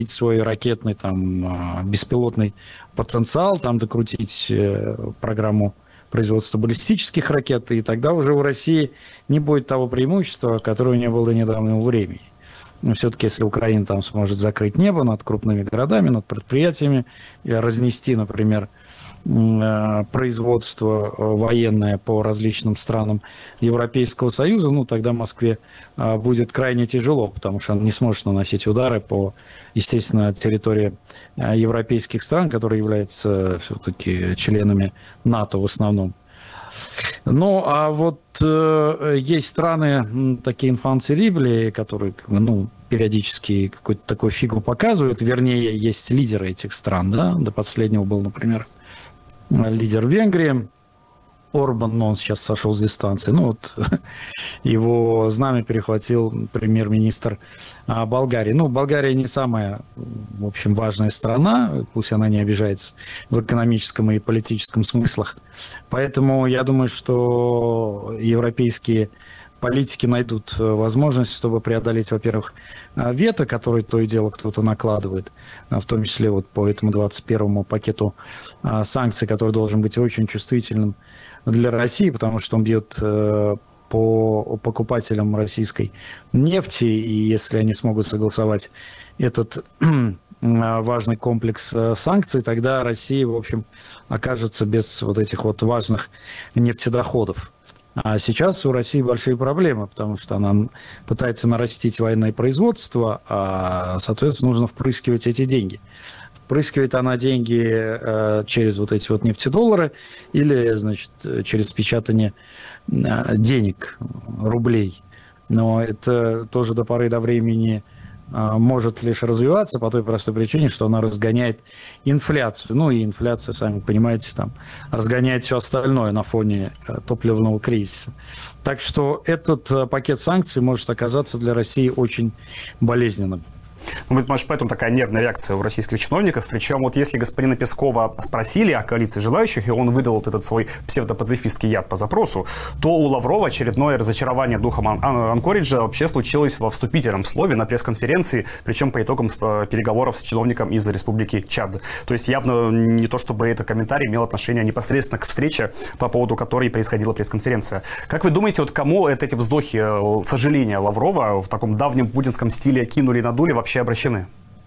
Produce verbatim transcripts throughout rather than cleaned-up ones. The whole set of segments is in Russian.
свой ракетный, там, беспилотный потенциал, там, докрутить программу производства баллистических ракет, и тогда уже у России не будет того преимущества, которое у нее было до недавнего времени. Но все-таки, если Украина там сможет закрыть небо над крупными городами, над предприятиями, и разнести, например, производство военное по различным странам Европейского Союза, ну, тогда Москве будет крайне тяжело, потому что она не сможет наносить удары по, естественно, территории европейских стран, которые являются все-таки членами НАТО в основном. Ну, а вот э, есть страны, такие инфанцерибли, которые, ну, периодически какую-то такую фигу показывают, вернее, есть лидеры этих стран, да, до последнего был, например, лидер Венгрии, Орбан, но он сейчас сошел с дистанции. Ну, вот его знамя перехватил премьер-министр Болгарии. Ну, Болгария не самая, в общем, важная страна, пусть она не обижается в экономическом и политическом смыслах. Поэтому я думаю, что европейские политики найдут возможность, чтобы преодолеть, во-первых, вето, которое то и дело кто-то накладывает, в том числе вот по этому двадцать первому пакету санкций, который должен быть очень чувствительным для России, потому что он бьет по покупателям российской нефти, и если они смогут согласовать этот важный комплекс санкций, тогда Россия, в общем, окажется без вот этих вот важных нефтедоходов. А сейчас у России большие проблемы, потому что она пытается нарастить военное производство, а, соответственно, нужно впрыскивать эти деньги. Впрыскивает она деньги э, через вот эти вот нефтедоллары или, значит, через печатание э, денег, рублей. Но это тоже до поры до времени может лишь развиваться по той простой причине, что она разгоняет инфляцию. Ну и инфляция, сами понимаете, там разгоняет все остальное на фоне топливного кризиса. Так что этот пакет санкций может оказаться для России очень болезненным. Ну, может, поэтому такая нервная реакция у российских чиновников. Причем, вот если господина Пескова спросили о коалиции желающих, и он выдал вот этот свой псевдопацифистский яд по запросу, то у Лаврова очередное разочарование духом Ан- Ан- Анкориджа вообще случилось во вступительном слове на пресс-конференции, причем по итогам переговоров с чиновником из Республики Чад. То есть явно не то, чтобы этот комментарий имел отношение непосредственно к встрече, по поводу которой происходила пресс-конференция. Как вы думаете, вот кому это, эти вздохи сожаления Лаврова в таком давнем путинском стиле кинули и надули, вообще обращены?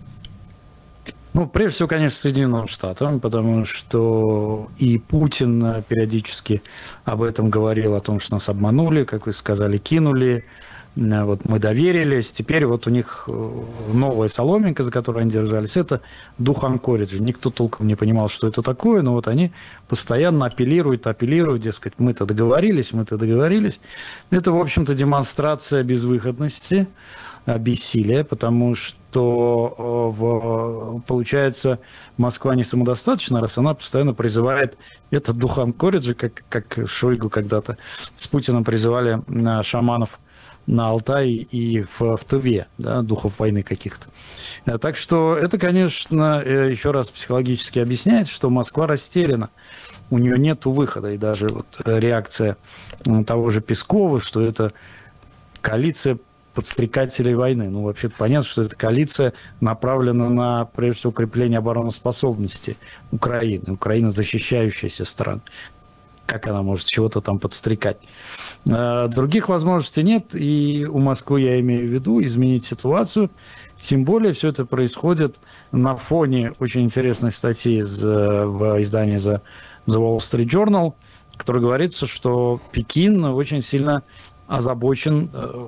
Ну, прежде всего, конечно, Соединенным Штатам, потому что и Путин периодически об этом говорил, о том, что нас обманули, как вы сказали, кинули, вот мы доверились. Теперь вот у них новая соломинка, за которую они держались, это дух Анкориджа. Никто толком не понимал, что это такое, но вот они постоянно апеллируют, апеллируют, дескать, мы-то договорились, мы-то договорились. Это, в общем-то, демонстрация безвыходности, бессилия, потому что в, получается, Москва не самодостаточна, раз она постоянно призывает этот дух Анкориджа, как, как Шойгу когда-то с Путиным призывали шаманов на Алтае и в, в Туве, да, духов войны каких-то. Так что это, конечно, еще раз психологически объясняет, что Москва растеряна, у нее нет выхода, и даже вот реакция того же Пескова, что это коалиция подстрекателей войны. Ну, вообще-то понятно, что эта коалиция направлена на, прежде всего, укрепление обороноспособности Украины. Украина защищающаяся страна. Как она может чего-то там подстрекать? Других возможностей нет, и у Москвы, я имею в виду, изменить ситуацию. Тем более все это происходит на фоне очень интересной статьи из, в издании The, The Wall Street Journal, в которой говорится, что Пекин очень сильно озабочен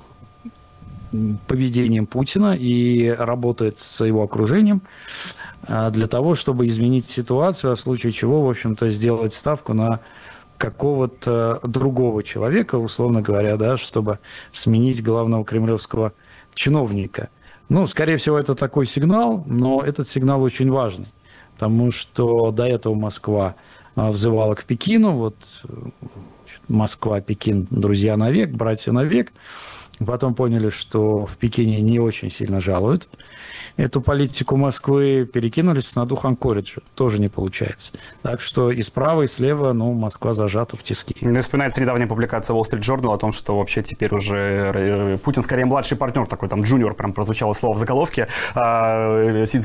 поведением Путина и работает с его окружением для того, чтобы изменить ситуацию, а в случае чего, в общем-то, сделать ставку на какого-то другого человека, условно говоря, да, чтобы сменить главного кремлевского чиновника. Ну, скорее всего, это такой сигнал, но этот сигнал очень важный, потому что до этого Москва взывала к Пекину, вот Москва, Пекин, друзья навек, братья навек. Потом поняли, что в Пекине не очень сильно жалуют эту политику Москвы, перекинулись на дух Анкориджа. Тоже не получается. Так что и справа, и слева, ну, Москва зажата в тиски. Мне вспоминается недавняя публикация Wall Street Journal о том, что вообще теперь уже Путин скорее младший партнер, такой там джуниор, прям прозвучало слово в заголовке. Си